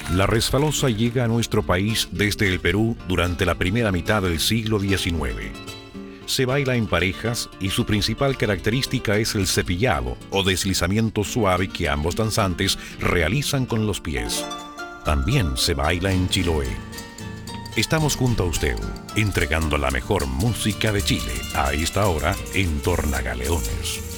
La resbalosa llega a nuestro país desde el Perú durante la primera mitad del siglo XIX. Se baila en parejas y su principal característica es el cepillado o deslizamiento suave que ambos danzantes realizan con los pies. También se baila en Chiloé. Estamos junto a usted, entregando la mejor música de Chile a esta hora en Tornagaleones.